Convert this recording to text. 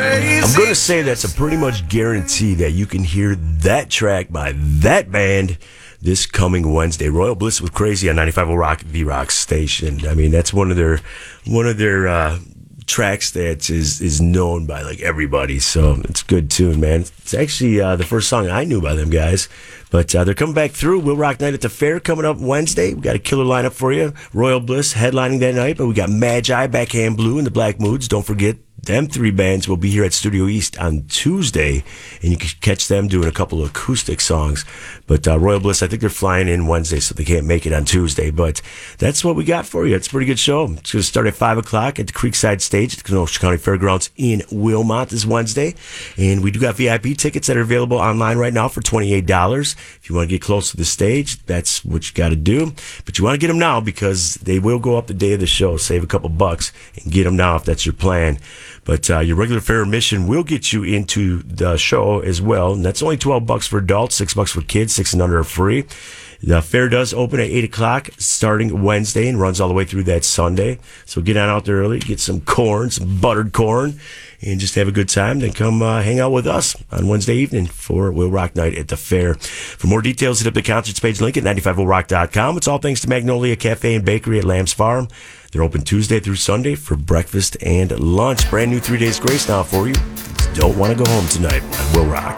I'm going to say that's a pretty much guarantee that you can hear that track by that band this coming Wednesday. Royal Bliss with Crazy on 95 Rock, V-Rock station. I mean, that's one of their tracks that is known by like everybody, so it's a good tune, man. It's actually the first song I knew by them guys, but they're coming back through. Will Rock Night at the Fair coming up Wednesday. We got a killer lineup for you. Royal Bliss headlining that night, but we got Magi, Backhand Blue, and the Black Moods. Don't forget, them three bands will be here at Studio East on Tuesday, and you can catch them doing a couple of acoustic songs. But Royal Bliss, I think they're flying in Wednesday, so they can't make it on Tuesday. But that's what we got for you. It's a pretty good show. It's going to start at 5 o'clock at the Creekside Stage at the Kenosha County Fairgrounds in Wilmot this Wednesday. And we do got VIP tickets that are available online right now for $28. If you want to get close to the stage, that's what you got to do. But you want to get them now because they will go up the day of the show. Save a couple bucks and get them now if that's your plan. But your regular fare admission will get you into the show as well. And that's only $12 for adults, $6 for kids, 6 and under are free. The fair does open at 8 o'clock starting Wednesday and runs all the way through that Sunday. So get on out there early, get some corn, some buttered corn, and just have a good time. Then come hang out with us on Wednesday evening for Will Rock Night at the fair. For more details, hit up the concerts page link at 95rock.com. It's all thanks to Magnolia Cafe and Bakery at Lamb's Farm. They're open Tuesday through Sunday for breakfast and lunch. Brand new 3 Days Grace now for you. Don't want to go home tonight on Will Rock.